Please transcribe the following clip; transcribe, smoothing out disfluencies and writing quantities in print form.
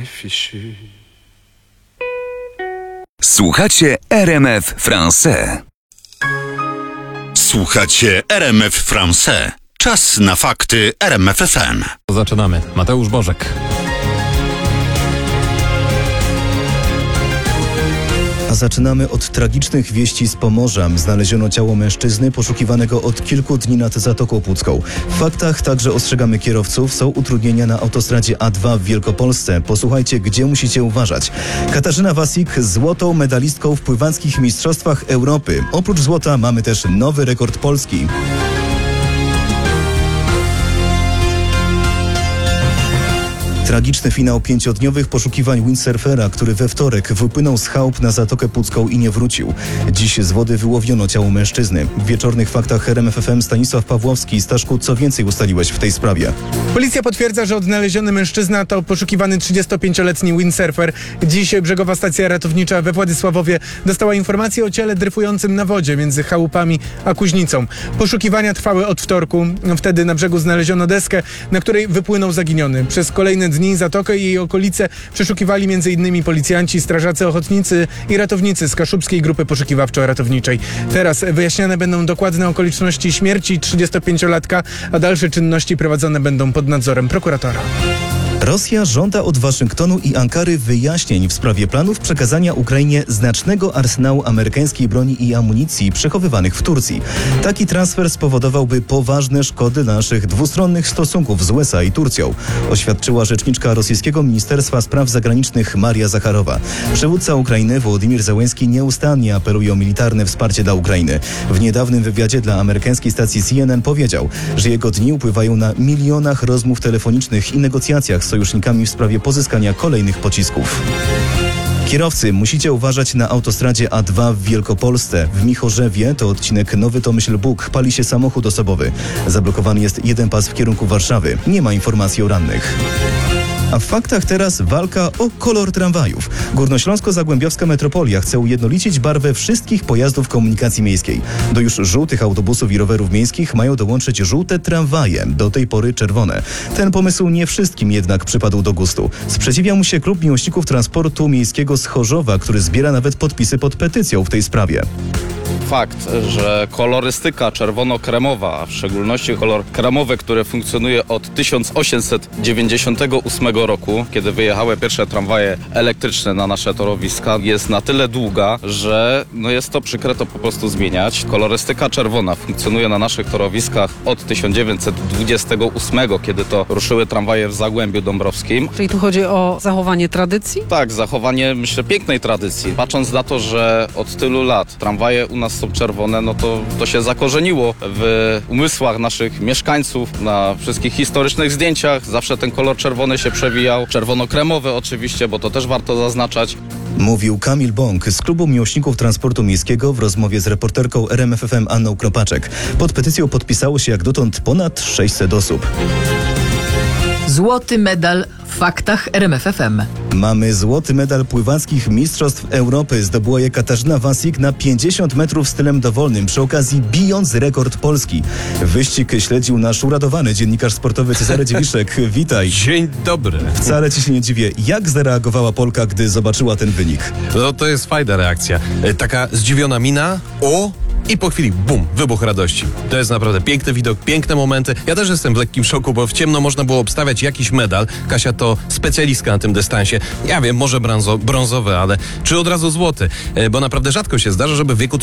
est fichu. Słuchacie RMF Français. Słuchacie RMF Français. Czas na fakty RMF FM. Zaczynamy. Mateusz Bożek. A zaczynamy od tragicznych wieści z Pomorza. Znaleziono ciało mężczyzny poszukiwanego od kilku dni nad Zatoką Pucką. W faktach także ostrzegamy kierowców. Są utrudnienia na autostradzie A2 w Wielkopolsce. Posłuchajcie, gdzie musicie uważać. Katarzyna Wasik złotą medalistką w pływackich mistrzostwach Europy. Oprócz złota mamy też nowy rekord Polski. Tragiczny finał 5-dniowych poszukiwań windsurfera, który we wtorek wypłynął z chałup na Zatokę Pucką i nie wrócił. Dziś z wody wyłowiono ciało mężczyzny. W wieczornych faktach RMF FM Stanisław Pawłowski. Staszku, co więcej ustaliłeś w tej sprawie? Policja potwierdza, że odnaleziony mężczyzna to poszukiwany 35-letni windsurfer. Dziś brzegowa stacja ratownicza we Władysławowie dostała informację o ciele dryfującym na wodzie między chałupami a Kuźnicą. Poszukiwania trwały od wtorku. Wtedy na brzegu znaleziono deskę, na której wypłynął zaginiony. Przez kolejne dni Zatokę i jej okolice przeszukiwali m.in. policjanci, strażacy ochotnicy i ratownicy z Kaszubskiej Grupy Poszukiwawczo-Ratowniczej. Teraz wyjaśniane będą dokładne okoliczności śmierci 35-latka, a dalsze czynności prowadzone będą pod nadzorem prokuratora. Rosja żąda od Waszyngtonu i Ankary wyjaśnień w sprawie planów przekazania Ukrainie znacznego arsenału amerykańskiej broni i amunicji przechowywanych w Turcji. Taki transfer spowodowałby poważne szkody dla naszych dwustronnych stosunków z USA i Turcją, oświadczyła rzeczniczka rosyjskiego Ministerstwa Spraw Zagranicznych Maria Zacharowa. Przywódca Ukrainy Wołodymyr Zełenski nieustannie apeluje o militarne wsparcie dla Ukrainy. W niedawnym wywiadzie dla amerykańskiej stacji CNN powiedział, że jego dni upływają na milionach rozmów telefonicznych i negocjacjach z sojusznikami w sprawie pozyskania kolejnych pocisków. Kierowcy, musicie uważać na autostradzie A2 w Wielkopolsce. W Michorzewie, to odcinek Nowy Tomyśl-Bug, pali się samochód osobowy. Zablokowany jest jeden pas w kierunku Warszawy. Nie ma informacji o rannych. A w faktach teraz walka o kolor tramwajów. Górnośląsko-Zagłębiowska Metropolia chce ujednolicić barwę wszystkich pojazdów komunikacji miejskiej. Do już żółtych autobusów i rowerów miejskich mają dołączyć żółte tramwaje, do tej pory czerwone. Ten pomysł nie wszystkim jednak przypadł do gustu. Sprzeciwia mu się klub miłośników transportu miejskiego z Chorzowa, który zbiera nawet podpisy pod petycją w tej sprawie. Fakt, że kolorystyka czerwono-kremowa, a w szczególności kolor kremowy, który funkcjonuje od 1898 roku, kiedy wyjechały pierwsze tramwaje elektryczne na nasze torowiska, jest na tyle długa, że jest to przykre to po prostu zmieniać. Kolorystyka czerwona funkcjonuje na naszych torowiskach od 1928, kiedy to ruszyły tramwaje w Zagłębiu Dąbrowskim. Czyli tu chodzi o zachowanie tradycji? Tak, zachowanie, myślę, pięknej tradycji. Patrząc na to, że od tylu lat tramwaje u nas są czerwone, to się zakorzeniło w umysłach naszych mieszkańców. Na wszystkich historycznych zdjęciach zawsze ten kolor czerwony się przewijał. Czerwono-kremowy oczywiście, bo to też warto zaznaczać. Mówił Kamil Bąk z klubu miłośników transportu miejskiego w rozmowie z reporterką RMF FM Anną Kropaczek. Pod petycją podpisało się jak dotąd ponad 600 osób. Złoty medal w faktach RMF FM. Mamy złoty medal pływackich mistrzostw Europy. Zdobyła je Katarzyna Wasik na 50 metrów stylem dowolnym, przy okazji bijąc rekord Polski. Wyścig śledził nasz uradowany dziennikarz sportowy Cezary Dziewiszek. Witaj. Dzień dobry. Wcale ci się nie dziwię. Jak zareagowała Polka, gdy zobaczyła ten wynik? No to jest fajna reakcja. Taka zdziwiona mina. I po chwili, bum, wybuch radości. To jest naprawdę piękny widok, piękne momenty. Ja też jestem w lekkim szoku, bo w ciemno można było obstawiać jakiś medal. Kasia to specjalistka na tym dystansie. Ja wiem, może brązowy, ale czy od razu złoty? Bo naprawdę rzadko się zdarza, żeby w wieku